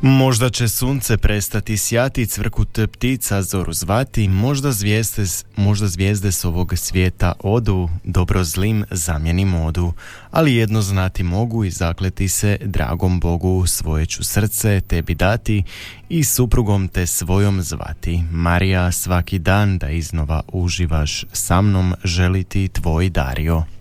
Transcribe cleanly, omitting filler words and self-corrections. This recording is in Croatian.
Možda će sunce prestati sjati, cvrkut ptica zoru zvati, možda zvijezde s ovog svijeta odu, dobro zlim zamijeni modu, ali jedno znati mogu i zakleti se dragom Bogu, svoje ću srce tebi dati i suprugom te svojom zvati. Marija, svaki dan da iznova uživaš sa mnom, želi ti tvoj Dario.